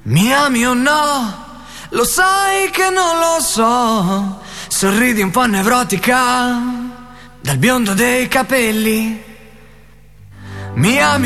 Mi ami o no? Lo sai che non lo so. Sorridi un po' nevrotica, dal biondo dei capelli. Mi ami